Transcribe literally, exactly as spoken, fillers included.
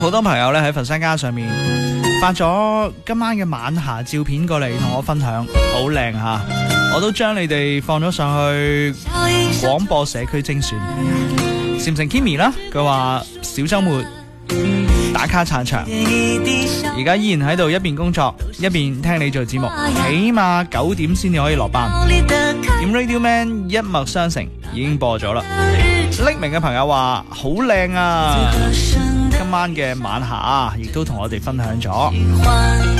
好多朋友咧喺佛山街上面發咗今晚嘅晚霞照片過嚟同我分享，好靚吓！我都將你哋放咗上去廣播社區精選。禪城 Kimi 啦，佢話小周末打卡撐場，而家依然喺度一邊工作一邊聽你做節目，起碼九點先至可以落班。點 Radio Man 一脈相承已經播咗啦。匿名嘅朋友話好靚啊！今晚嘅晚霞亦都同我哋分享咗。